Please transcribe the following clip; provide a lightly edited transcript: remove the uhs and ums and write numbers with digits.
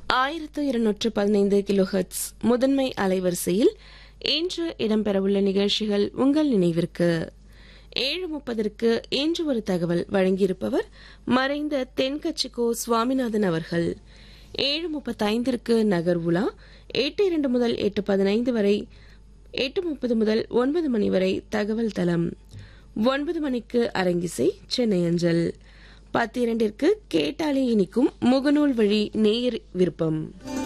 1215 kilohertz முதன்மை அலைவரிசையில் இன்று இடம்பெறவுள்ள நிகழ்ச்சிகள் உங்கள் நினைவிற்கு. 7:30 இன்று ஒரு தகவல் வழங்கியிருப்பவர் மறைந்த தென்கட்சிக்கோ சுவாமிநாதன் அவர்கள். 7:35 நகர் உலா, 8:02 முதல் 8:15 வரை, 8:30 முதல் 9 மணி வரை தகவல் தளம். 9 மணிக்கு அரங்கிசை சென்னை அஞ்சல். 10:02 கேட்டாலே இனிக்கும் முகநூல் வழி நேயர் விருப்பம்.